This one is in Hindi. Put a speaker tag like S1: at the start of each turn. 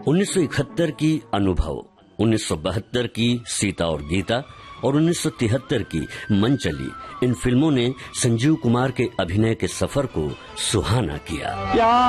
S1: 1971 की अनुभव, 1972 की सीता और गीता और 1973 की मन चली, इन फिल्मों ने संजीव कुमार के अभिनय के सफर को सुहाना किया।